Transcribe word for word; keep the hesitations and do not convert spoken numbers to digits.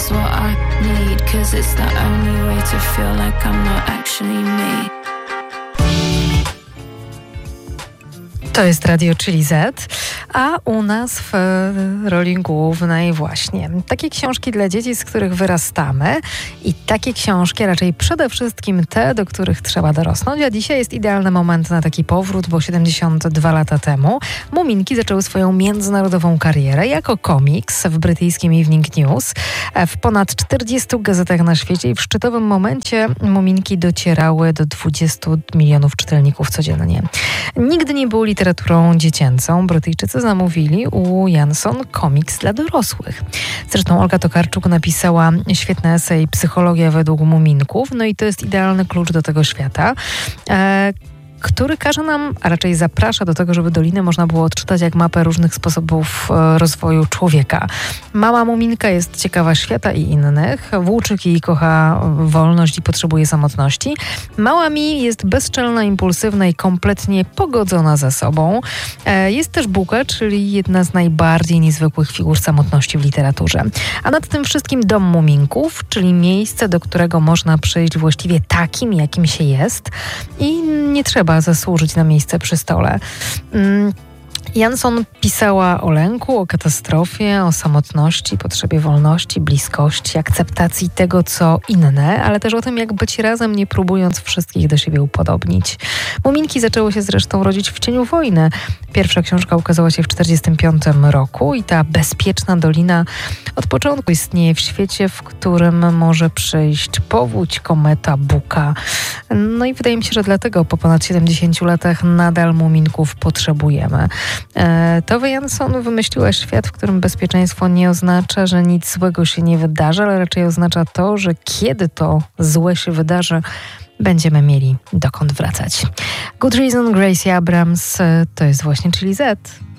is what I need, 'cause it's the only way to feel like I'm not actually me. To jest Radio Chili Z, a u nas w roli głównej właśnie takie książki dla dzieci, z których wyrastamy i takie książki, a raczej przede wszystkim te, do których trzeba dorosnąć, a dzisiaj jest idealny moment na taki powrót, bo siedemdziesiąt dwa lata temu Muminki zaczęły swoją międzynarodową karierę jako komiks w brytyjskim Evening News, w ponad czterdziestu gazetach na świecie i w szczytowym momencie Muminki docierały do dwudziestu milionów czytelników codziennie. Nigdy nie było literaturą dziecięcą. Brytyjczycy zamówili u Jansson komiks dla dorosłych. Zresztą Olga Tokarczuk napisała świetny esej Psychologia według Muminków, no i to jest idealny klucz do tego świata, e, który każe nam, a raczej zaprasza do tego, żeby Dolinę można było odczytać jak mapę różnych sposobów e, rozwoju człowieka. Mama Muminka jest ciekawa świata i innych. Włóczyk jej kocha wolność i potrzebuje samotności. Mała Mi jest bezczelna, impulsywna i kompletnie pogodzona ze sobą. E, jest też Buka, czyli jedna z najbardziej niezwykłych figur samotności w literaturze. A nad tym wszystkim Dom Muminków, czyli miejsce, do którego można przyjść właściwie takim, jakim się jest i nie trzeba zasłużyć na miejsce przy stole. Mm. Jansson pisała o lęku, o katastrofie, o samotności, potrzebie wolności, bliskości, akceptacji tego, co inne, ale też o tym, jak być razem, nie próbując wszystkich do siebie upodobnić. Muminki zaczęły się zresztą rodzić w cieniu wojny. Pierwsza książka ukazała się w czterdziestym piątym roku i ta bezpieczna dolina od początku istnieje w świecie, w którym może przyjść powódź, kometa, buka. No i wydaje mi się, że dlatego po ponad siedemdziesięciu latach nadal Muminków potrzebujemy. Tove Jansson wymyśliła świat, w którym bezpieczeństwo nie oznacza, że nic złego się nie wydarzy, ale raczej oznacza to, że kiedy to złe się wydarzy, będziemy mieli dokąd wracać. Good Reason, Gracie Abrams, to jest właśnie Chili Z.